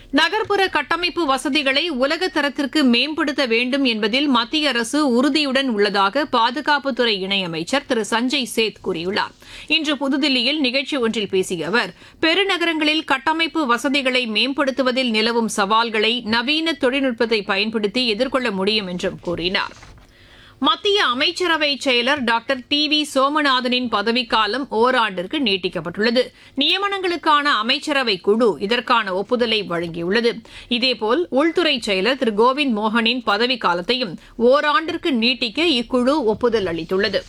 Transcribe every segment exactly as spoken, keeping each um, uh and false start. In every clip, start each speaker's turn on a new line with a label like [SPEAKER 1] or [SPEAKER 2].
[SPEAKER 1] நகர்ப்புற கட்டமைப்பு வசதிகளை உலக தரத்திற்கு மேம்படுத்த வேண்டும் என்பதில் மத்திய அரசு உறுதியுடன் உள்ளதாக பாதுகாப்புத்துறை இணையமைச்சர் திரு சஞ்சய் சேத் கூறியுள்ளார். இன்று புதுதில்லியில் நிகழ்ச்சி ஒன்றில் பேசிய அவர், பெருநகரங்களில் கட்டமைப்பு வசதிகளை மேம்படுத்துவதில் நிலவும் சவால்களை நவீன தொழில்நுட்பத்தை பயன்படுத்தி எதிர்கொள்ள முடியும் என்றும் கூறினார். மத்திய அமைச்சரவை செயலர் டாக்டர் டி வி சோமநாதனின் பதவிக்காலம் ஓராண்டிற்கு நீட்டிக்கப்பட்டுள்ளது. நியமனங்களுக்கான அமைச்சரவை குழு இதற்கான ஒப்புதலை வழங்கியுள்ளது. இதேபோல் உள்துறை செயலர் திரு கோவிந்த் மோகனின் பதவிக்காலத்தையும் ஓராண்டிற்கு நீட்டிக்க இக்குழு ஒப்புதல் அளித்துள்ளது.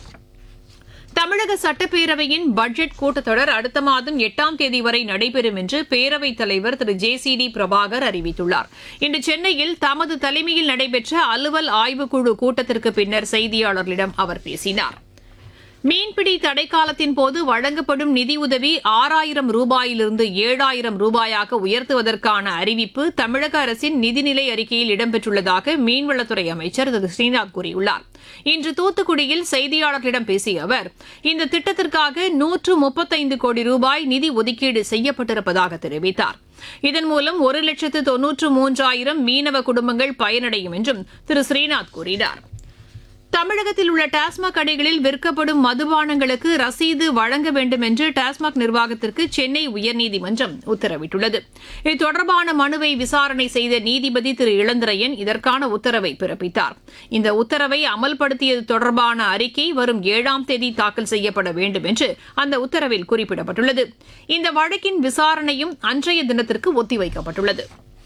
[SPEAKER 1] தமிழக சட்டப்பேரவையின் பட்ஜெட் கூட்டத்தொடர் அடுத்த மாதம் எட்டாம் தேதி வரை நடைபெறும் என்று பேரவைத் தலைவர் திரு ஜே சி டி பிரபாகர் அறிவித்துள்ளார். இன்று சென்னையில் தமது தலைமையில் நடைபெற்ற அலுவல் ஆய்வுக்குழு கூட்டத்திற்கு பின்னர் செய்தியாளர்களிடம் அவர் பேசினார். மீன்பிடி தடைக்காலத்தின் போது வழங்கப்படும் நிதியுதவி ஆறாயிரம் ரூபாயிலிருந்து ஏழாயிரம் ரூபாயாக உயர்த்துவதற்கான அறிவிப்பு தமிழக அரசின் நிதிநிலை அறிக்கையில் இடம்பெற்றுள்ளதாக மீன்வளத்துறை அமைச்சர் திரு ஸ்ரீநாத் கூறியுள்ளார். இன்று தூத்துக்குடியில் செய்தியாளர்களிடம் பேசிய அவர், இந்த திட்டத்திற்காக நூற்று முப்பத்தைந்து கோடி ரூபாய் நிதி ஒதுக்கீடு செய்யப்பட்டிருப்பதாக தெரிவித்தார். இதன் மூலம் ஒரு லட்சத்து தொன்னூற்று மூன்றாயிரம் மீனவ குடும்பங்கள் பயனடையும் என்றும் திரு ஸ்ரீநாத் கூறினார். தமிழகத்தில் உள்ள டாஸ்மாக் கடைகளில் விற்கப்படும் மதுபானங்களுக்கு ரசீது வழங்க வேண்டும் என்று டாஸ்மாக் நிர்வாகத்திற்கு சென்னை உயர்நீதிமன்றம் உத்தரவிட்டுள்ளது. இது தொடர்பான மனுவை விசாரணை செய்த நீதிபதி திரு இளந்திரையன் இதற்கான உத்தரவை பிறப்பித்தார். இந்த உத்தரவை அமல்படுத்தியது தொடர்பான அறிக்கை வரும் ஏழாம் தேதி தாக்கல் செய்யப்பட வேண்டும் என்று அந்த உத்தரவில் குறிப்பிடப்பட்டுள்ளது. இந்த வழக்கின் விசாரணையும் அன்றைய தினத்திற்கு ஒத்திவைக்கப்பட்டுள்ளது.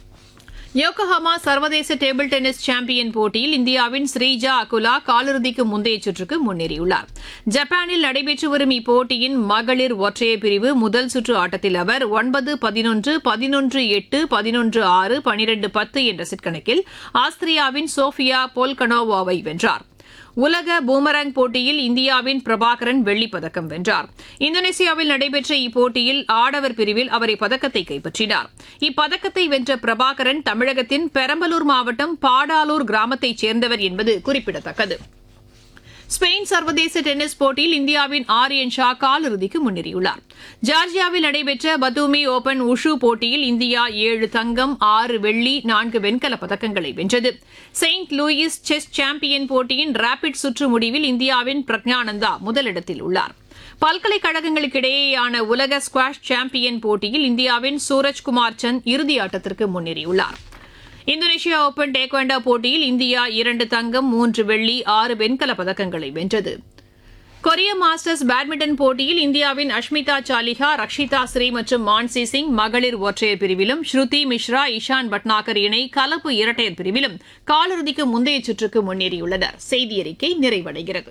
[SPEAKER 1] யோகோஹாமா சர்வதேச டேபிள் டென்னிஸ் சாம்பியன் போட்டியில் இந்தியாவின் ஸ்ரீஜா அகுலா காலிறுதிக்கு முந்தைய சுற்றுக்கு முன்னேறியுள்ளார். ஜப்பானில் நடைபெற்று வரும் இப்போட்டியின் மகளிர் ஒற்றையர் பிரிவு முதல் சுற்று ஆட்டத்தில் அவர் ஒன்பது பதினொன்று பதினொன்று எட்டு பதினொன்று ஆறு பனிரெண்டு பத்து என்ற செட் கணக்கில் ஆஸ்திரியாவின் சோஃபியா போல்கனோவாவை வென்றார். உலக பூமராங் போட்டியில் இந்தியாவின் பிரபாகரன் வெள்ளிப் பதக்கம் வென்றார். இந்தோனேசியாவில் நடைபெற்ற இப்போட்டியில் ஆடவர் பிரிவில் அவர் இப்பதக்கத்தை கைப்பற்றினார். இப்பதக்கத்தை வென்ற பிரபாகரன் தமிழகத்தின் பெரம்பலூர் மாவட்டம் பாடாலூர் கிராமத்தைச் சேர்ந்தவர் என்பது குறிப்பிடத்தக்கது. ஸ்பெயின் சர்வதேச டென்னிஸ் போட்டியில் இந்தியாவின் ஆரியன் ஷா காலிறுதிக்கு முன்னேறியுள்ளார். ஜார்ஜியாவில் நடைபெற்ற பத்தூமி ஓபன் உஷு போட்டியில் இந்தியா ஏழு தங்கம் ஆறு வெள்ளி நான்கு வெண்கலப் பதக்கங்களை வென்றது. செயின்ட் லூயிஸ் செஸ் சாம்பியன் போட்டியின் ரேபிட் சுற்று முடிவில் இந்தியாவின் பிரக்ஞானந்தா முதலிடத்தில் உள்ளார். பல்கலைக்கழகங்களுக்கிடையேயான உலக ஸ்குவாஷ் சாம்பியன் போட்டியில் இந்தியாவின் சூரஜ்குமார் சந்த் இறுதியாட்டத்திற்கு முன்னேறியுள்ளார். இந்தோனேஷியா ஓபன் டேக்வாண்டோ போட்டியில் இந்தியா இரண்டு தங்கம் மூன்று வெள்ளி ஆறு வெண்கலப் பதக்கங்களை வென்றது. கொரிய மாஸ்டர்ஸ் பேட்மிண்டன் போட்டியில் இந்தியாவின் அஷ்மிதா சாலிஹா, ரக்ஷிதா ஸ்ரீ மற்றும் மான்சி சிங் மகளிர் ஒற்றையர் பிரிவிலும், ஸ்ருதி மிஸ்ரா, இஷான் பட்நாகர் இணை கலப்பு இரட்டையர் பிரிவிலும் காலிறுதிக்கு முந்தைய சுற்றுக்கு முன்னேறியுள்ளனர். செய்தியறிக்கை நிறைவடைகிறது.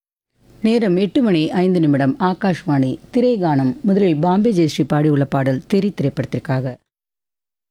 [SPEAKER 2] நேரம் எட்டு மணி ஐந்து நிமிடம். ஆகாஷ்வாணி திரைகானம். முதலில் பாம்பே ஜெயஸ்ரீ பாடியுள்ள பாடல் தெரி திரைப்படத்திற்காக.